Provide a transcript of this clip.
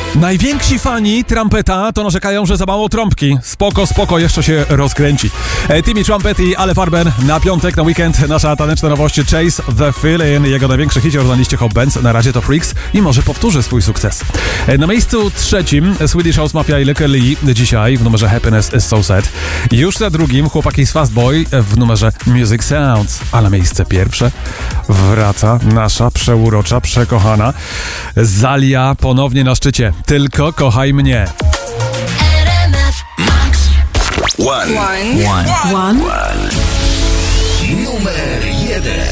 Najwięksi fani Trumpeta to narzekają, że za mało trąbki. Spoko, jeszcze się rozkręci. Timmy Trumpet i Ale Farben na piątek, na weekend. Nasza taneczna nowość Chase the Feeling. Jego największy hicie na liście Hot Bands. Na razie to Freaks i może powtórzy swój sukces. Na miejscu trzecim Swedish House Mafia i Lykke Li dzisiaj w numerze Happiness is So Sad. Już na drugim chłopaki z Fast Boy w numerze Music Sounds. A na miejsce pierwsze wraca nasza przeurocza, przekochana Zalia ponownie na szczycie. Tylko kochaj mnie. Max. One. One. Numer 1.